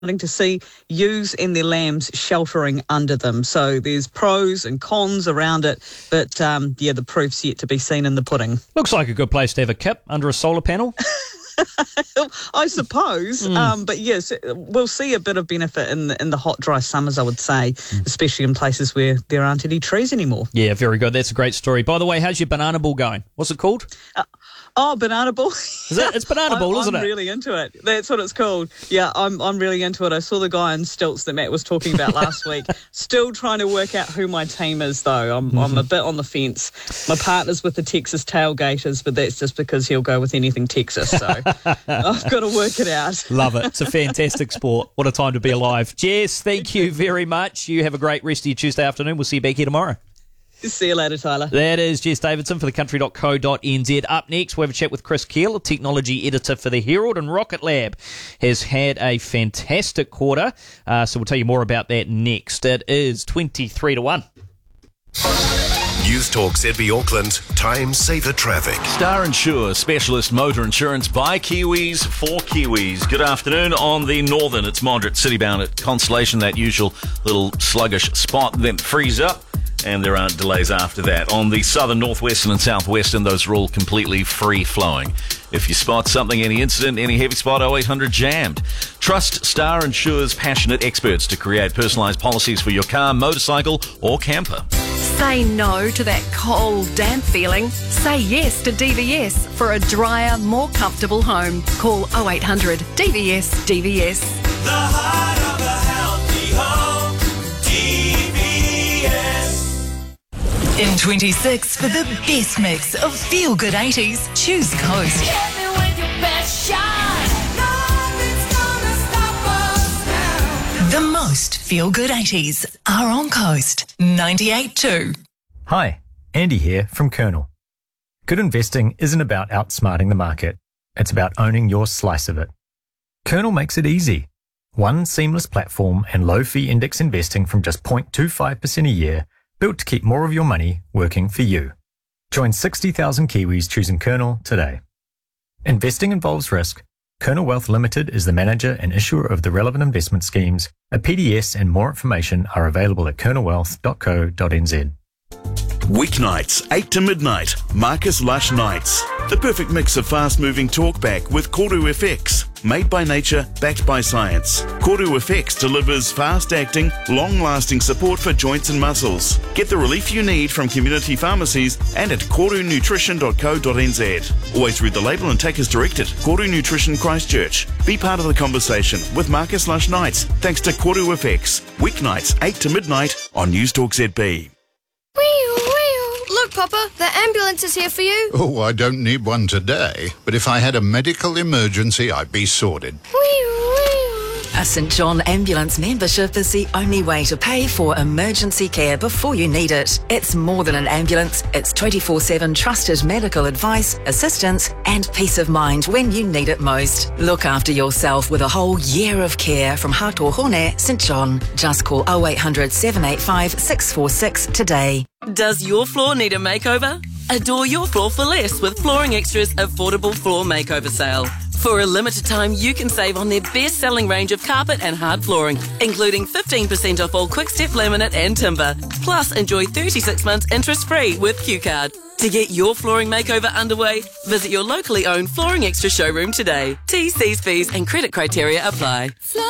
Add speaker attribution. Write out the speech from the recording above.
Speaker 1: to see ewes and their lambs sheltering under them. So there's pros and cons around it, but the proof's yet to be seen in the pudding.
Speaker 2: Looks like a good place to have a kip under a solar panel.
Speaker 1: I suppose, but yes, we'll see a bit of benefit in the hot, dry summers, I would say, especially in places where there aren't any trees anymore.
Speaker 2: Yeah, very good. That's a great story. By the way, how's your banana ball going? What's it called?
Speaker 1: Banana ball.
Speaker 2: It's banana ball, isn't it?
Speaker 1: I'm really into it. That's what it's called. Yeah, I'm really into it. I saw the guy on stilts that Matt was talking about last week. Still trying to work out who my team is, though. I'm a bit on the fence. My partner's with the Texas Tailgaters, but that's just because he'll go with anything Texas. So I've got to work it out.
Speaker 2: Love it. It's a fantastic sport. What a time to be alive. Jess, thank you very much. You have a great rest of your Tuesday afternoon. We'll see you back here tomorrow.
Speaker 1: See you later, Tyler.
Speaker 2: That is Jess Davidson for thecountry.co.nz. Up next, we'll have a chat with Chris Keel, a technology editor for the Herald, and Rocket Lab has had a fantastic quarter. So we'll tell you more about that next. It is 23-1.
Speaker 3: News Talk ZB Auckland, time saver traffic.
Speaker 4: Star Insure, specialist motor insurance by Kiwis for Kiwis. Good afternoon on the Northern. It's moderate citybound at Constellation, that usual little sluggish spot, then freeze up. And there aren't delays after that. On the southern, northwestern and southwestern, those are all completely free-flowing. If you spot something, any incident, any heavy spot, 0800 jammed. Trust Star Insure's passionate experts to create personalised policies for your car, motorcycle or camper.
Speaker 5: Say no to that cold, damp feeling. Say yes to DVS for a drier, more comfortable home. Call 0800 DVS DVS.
Speaker 6: The heart of a healthy home, DVS.
Speaker 7: In 26, for the best mix of feel-good 80s, choose Coast.
Speaker 6: Hit me with your best shot. Nothing's gonna stop us now.
Speaker 7: The most feel-good 80s are on Coast 98.2.
Speaker 8: Hi, Andy here from Kernel. Good investing isn't about outsmarting the market. It's about owning your slice of it. Kernel makes it easy. One seamless platform and low-fee index investing from just 0.25% a year, built to keep more of your money working for you. Join 60,000 Kiwis choosing Kernel today. Investing involves risk. Kernel Wealth Limited is the manager and issuer of the relevant investment schemes. A PDS and more information are available at kernelwealth.co.nz.
Speaker 9: Weeknights, 8 to midnight, Marcus Lush Nights. The perfect mix of fast-moving talkback with Koru FX. Made by nature, backed by science. Koru FX delivers fast-acting, long-lasting support for joints and muscles. Get the relief you need from community pharmacies and at korunutrition.co.nz. Always read the label and take as directed. Koru Nutrition Christchurch. Be part of the conversation with Marcus Lush Nights, thanks to Koru FX. Weeknights, 8 to midnight on News Talk ZB.
Speaker 10: Look, Papa, the ambulance is here for you.
Speaker 11: Oh, I don't need one today, but if I had a medical emergency, I'd be sorted.
Speaker 7: A St John Ambulance membership is the only way to pay for emergency care before you need it. It's more than an ambulance. It's 24/7 trusted medical advice, assistance and peace of mind when you need it most. Look after yourself with a whole year of care from Hatohone St John. Just call 0800 785 646 today.
Speaker 12: Does your floor need a makeover? Adore your floor for less with Flooring Extra's affordable floor makeover sale. For a limited time, you can save on their best-selling range of carpet and hard flooring, including 15% off all quick-step laminate and timber. Plus, enjoy 36 months interest-free with Q-Card. To get your flooring makeover underway, visit your locally owned Flooring Extra showroom today. T's, C's, fees and credit criteria apply.